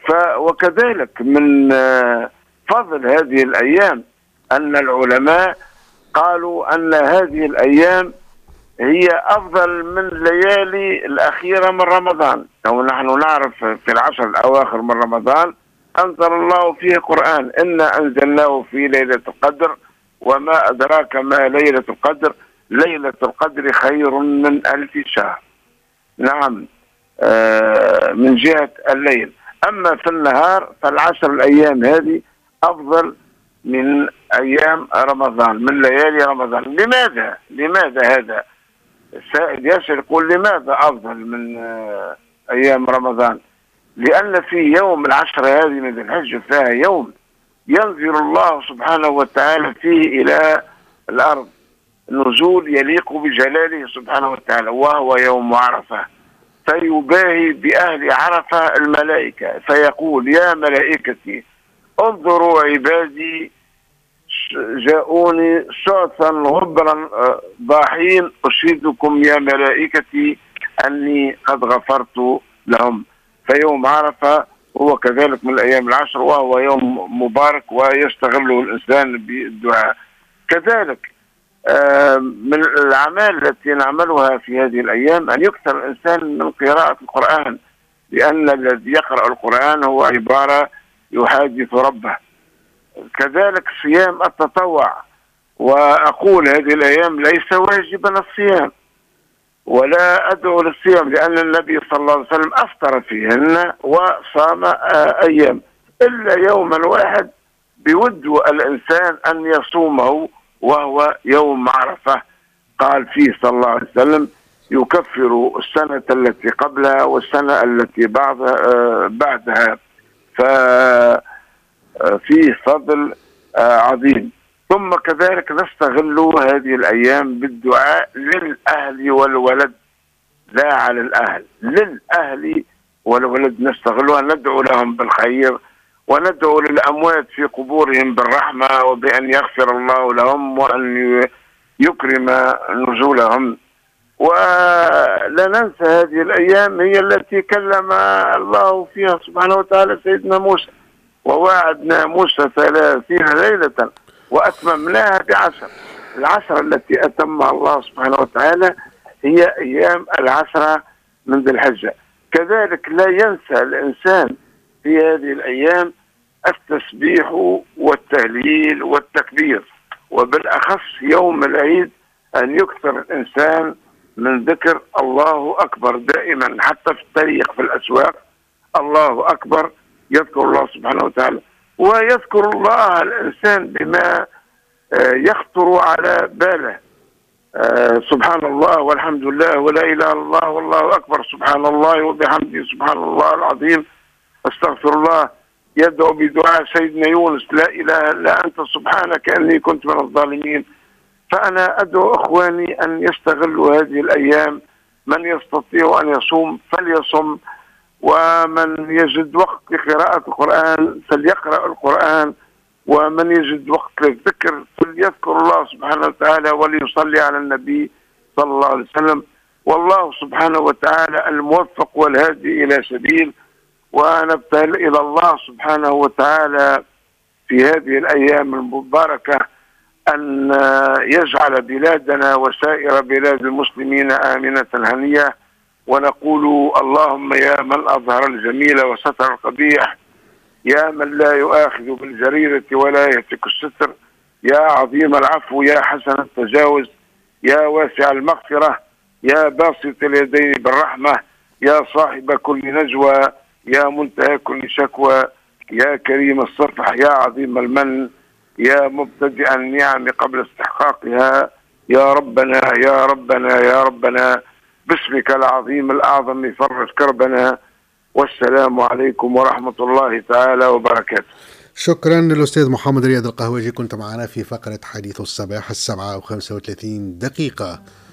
وكذلك من فضل هذه الأيام أن العلماء قالوا أن هذه الأيام هي أفضل من الليالي الأخيرة من رمضان. ونحن نعرف في العشر الأواخر من رمضان أنزل الله فيه قرآن: إنا أنزلناه في ليلة القدر وما أدراك ما ليلة القدر، ليلة القدر خير من 1000 شهر. نعم، من جهة الليل. أما في النهار فالعشر الأيام هذه أفضل من أيام رمضان، من ليالي رمضان. لماذا هذا؟ السائل يسأل يقول لماذا أفضل من أيام رمضان؟ لأن في يوم العشر هذه من ذي الحجة فيها يوم ينزل الله سبحانه وتعالى فيه إلى الأرض نزول يليق بجلاله سبحانه وتعالى، وهو يوم عرفة. فيباهي بأهل عرفة الملائكة فيقول: يا ملائكتي انظروا عبادي جاءوني شعثا غبرا ضاحين، أشهدكم يا ملائكتي أني قد غفرت لهم. فيوم عرفة هو كذلك من الأيام العشر، وهو يوم مبارك ويستغله الإنسان بالدعاء. كذلك من الأعمال التي نعملها في هذه الأيام أن يكثر الإنسان من قراءة القرآن، لأن الذي يقرأ القرآن هو عبارة يحادث ربه. كذلك صيام التطوع، وأقول هذه الأيام ليس واجبا الصيام ولا أدعو للصيام، لأن النبي صلى الله عليه وسلم أفطر فيهن وصام أيام، إلا يوما واحد بود الإنسان أن يصومه وهو يوم عرفة. قال فيه صلى الله عليه وسلم: يكفر السنة التي قبلها والسنة التي بعدها. ففيه فضل عظيم. ثم كذلك نستغل هذه الأيام بالدعاء للأهل والولد، لا على الأهل، للأهل والولد نستغلها، ندعو لهم بالخير وندعو للأموات في قبورهم بالرحمة وبأن يغفر الله لهم وأن يكرم نزولهم. ولا ننسى هذه الأيام هي التي كلم الله فيها سبحانه وتعالى سيدنا موسى: ووعدنا موسى 30 ليلة وأتممناها ب10. العشرة التي أتمها الله سبحانه وتعالى هي أيام العشرة من ذي الحجة. كذلك لا ينسى الإنسان في هذه الأيام التسبيح والتهليل والتكبير، وبالأخص يوم العيد أن يكثر الإنسان من ذكر الله أكبر دائما، حتى في التاريخ في الأسواق الله أكبر، يذكر الله سبحانه وتعالى، ويذكر الله الإنسان بما يخطر على باله. سبحان الله والحمد لله ولا إله إلا الله والله أكبر، سبحان الله وبحمده سبحان الله العظيم، استغفر الله. يدعو بدعاء سيدنا يونس: لا إله إلا أنت سبحانك إني كنت من الظالمين. فأنا أدعو إخواني أن يستغلوا هذه الأيام، من يستطيع أن يصوم فليصم، ومن يجد وقت لقراءة القرآن فليقرأ القرآن، ومن يجد وقت للذكر فليذكر الله سبحانه وتعالى وليصلي على النبي صلى الله عليه وسلم. والله سبحانه وتعالى الموفق والهادي إلى سبيل. ونبتهل إلى الله سبحانه وتعالى في هذه الأيام المباركة أن يجعل بلادنا وسائر بلاد المسلمين آمنة هنية. ونقول: اللهم يا من أظهر الجميل وستر القبيح، يا من لا يؤاخذ بالجريرة ولا يهتك الستر، يا عظيم العفو، يا حسن التجاوز، يا واسع المغفرة، يا باسط اليدين بالرحمة، يا صاحب كل نجوى، يا منتهى كل شكوى، يا كريم الصفح، يا عظيم المن، يا مبتدئ النعم قبل استحقاقها، يا ربنا يا ربنا يا ربنا، باسمك العظيم الأعظم فرج كربنا. والسلام عليكم ورحمة الله تعالى وبركاته. شكرا للأستاذ محمد رياض القهوجي، كنت معنا في فقرة حديث الصباح 7:35.